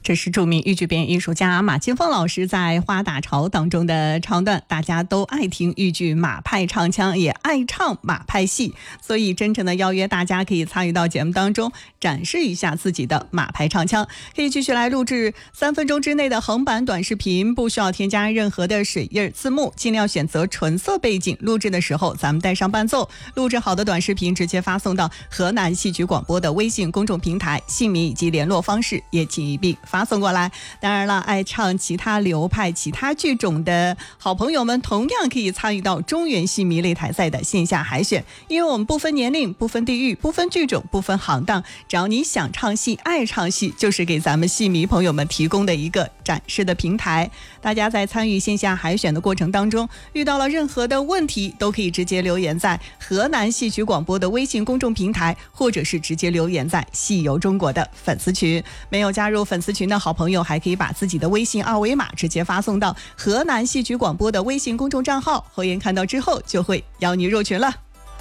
这是著名豫剧表演艺术家马金凤老师在《花大潮》当中的唱段，大家都爱听豫剧马派唱腔，也爱唱马派戏，所以真诚的邀约大家可以参与到节目当中，展示一下自己的马派唱腔。可以继续来录制3分钟之内的横版短视频，不需要添加任何的水印字幕，尽量选择纯色背景。录制的时候咱们带上伴奏，录制好的短视频直接发送到河南戏曲广播的微信公众平台，姓名以及联络方式也请一并发送过来。当然了，爱唱其他流派其他剧种的好朋友们同样可以参与到中原戏迷擂台赛的线下海选，因为我们不分年龄不分地域不分剧种不分行当，只要你想唱戏爱唱戏，就是给咱们戏迷朋友们提供的一个展示的平台。大家在参与线下海选的过程当中遇到了任何的问题，都可以直接留言在河南戏曲广播的微信公众平台，或者是直接留言在戏游中国的粉丝群。没有加入粉丝群的好朋友还可以把自己的微信二维码直接发送到河南戏曲广播的微信公众账号，侯岩看到之后就会邀你入群了。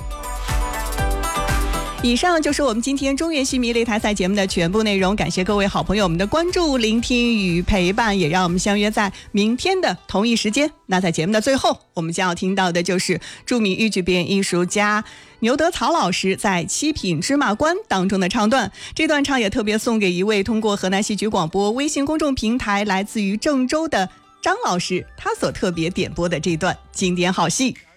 以上就是我们今天中原戏迷擂台赛节目的全部内容，感谢各位好朋友们的关注、聆听与陪伴，也让我们相约在明天的同一时间。那在节目的最后，我们将要听到的就是著名豫剧表演艺术家牛德曹老师在《七品芝麻官》当中的唱段，这段唱也特别送给一位通过河南戏曲广播微信公众平台来自于郑州的张老师，他所特别点播的这段经典好戏。